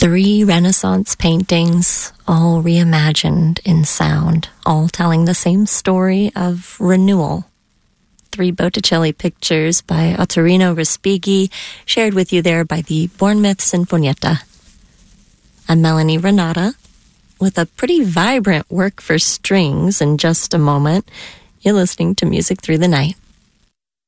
3 Renaissance paintings, all reimagined in sound, all telling the same story of renewal. 3 Botticelli pictures by Ottorino Respighi, shared with you there by the Bournemouth Sinfonietta. I'm Melanie Renata, with a pretty vibrant work for strings in just a moment. You're listening to Music Through the Night.